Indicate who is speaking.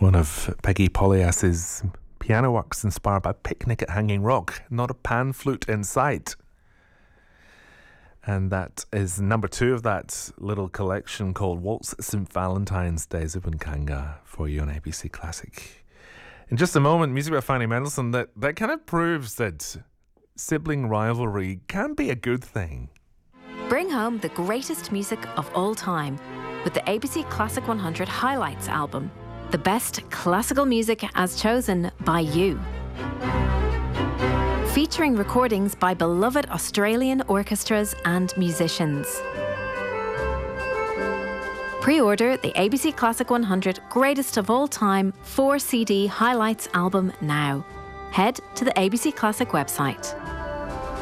Speaker 1: One of Peggy Polias's piano works inspired by Picnic at Hanging Rock, not a pan flute in sight. And that is number 2 of that little collection called Waltz St. Valentine's Day, Zubunkanga, for you on ABC Classic. In just a moment, music by Fanny Mendelssohn, that kind of proves that sibling rivalry can be a good thing.
Speaker 2: Bring home the greatest music of all time with the ABC Classic 100 Highlights album. The best classical music as chosen by you. Featuring recordings by beloved Australian orchestras and musicians. Pre-order the ABC Classic 100 Greatest of All Time 4-CD Highlights album now. Head to the ABC Classic website.